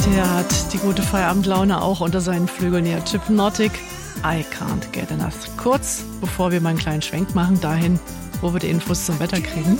Der hat die gute Feierabendlaune auch unter seinen Flügeln. Ja, Chip Hypnotic, I can't get enough. Kurz, bevor wir mal einen kleinen Schwenk machen, dahin, wo wir die Infos zum Wetter kriegen.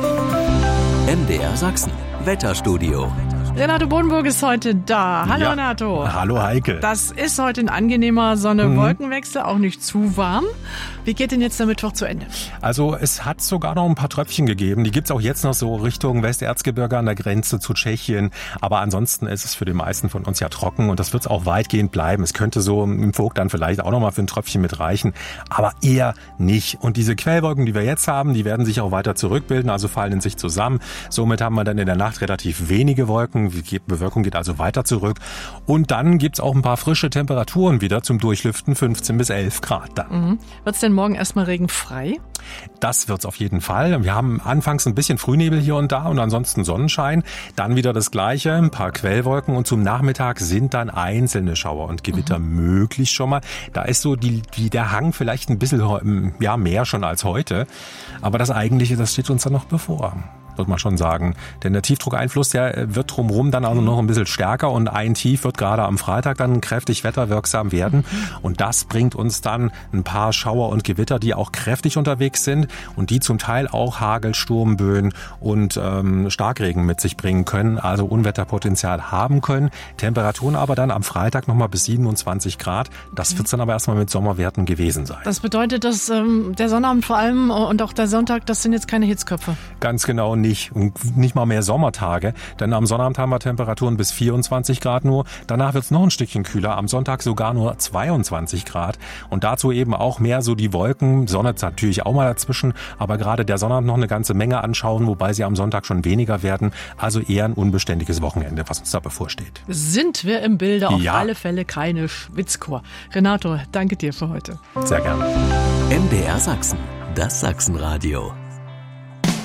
MDR Sachsen, Wetterstudio. Renato Bodenburg ist heute da. Hallo ja. Renato. Hallo Heike. Das ist heute ein angenehmer Sonne-Wolkenwechsel, auch nicht zu warm. Wie geht denn jetzt der Mittwoch zu Ende? Also es hat sogar noch ein paar Tröpfchen gegeben. Die gibt's auch jetzt noch so Richtung Westerzgebirge an der Grenze zu Tschechien. Aber ansonsten ist es für die meisten von uns ja trocken und das wird's auch weitgehend bleiben. Es könnte so im Vogt dann vielleicht auch noch mal für ein Tröpfchen mit reichen, aber eher nicht. Und diese Quellwolken, die wir jetzt haben, die werden sich auch weiter zurückbilden, also fallen in sich zusammen. Somit haben wir dann in der Nacht relativ wenige Wolken. Die Bewölkung geht also weiter zurück. Und dann gibt's auch ein paar frische Temperaturen wieder zum Durchlüften, 15 bis 11 Grad dann. Wird's denn morgen erstmal regenfrei? Das wird's auf jeden Fall. Wir haben anfangs ein bisschen Frühnebel hier und da und ansonsten Sonnenschein. Dann wieder das Gleiche, ein paar Quellwolken und zum Nachmittag sind dann einzelne Schauer und Gewitter möglich schon mal. Da ist so der Hang vielleicht ein bisschen mehr schon als heute. Aber das Eigentliche, das steht uns dann noch bevor. Würde man schon sagen. Denn der Tiefdruckeinfluss, der wird drumherum dann auch noch ein bisschen stärker und ein Tief wird gerade am Freitag dann kräftig wetterwirksam werden. Und das bringt uns dann ein paar Schauer und Gewitter, die auch kräftig unterwegs sind und die zum Teil auch Hagel, Sturmböen und Starkregen mit sich bringen können, also Unwetterpotenzial haben können. Temperaturen aber dann am Freitag nochmal bis 27 Grad. Das wird's dann aber erstmal mit Sommerwerten gewesen sein. Das bedeutet, dass der Sonnabend vor allem und auch der Sonntag, das sind jetzt keine Hitzköpfe. Ganz genau nicht. Und nicht mal mehr Sommertage, denn am Sonnabend haben wir Temperaturen bis 24 Grad nur. Danach wird es noch ein Stückchen kühler, am Sonntag sogar nur 22 Grad. Und dazu eben auch mehr so die Wolken, Sonne natürlich auch mal dazwischen, aber gerade der Sonnabend noch eine ganze Menge anschauen, wobei sie am Sonntag schon weniger werden. Also eher ein unbeständiges Wochenende, was uns da bevorsteht. Sind wir im Bilde, auf Ja. alle Fälle keine Schwitzkur. Renato, danke dir für heute. Sehr gerne. MDR Sachsen, das Sachsenradio.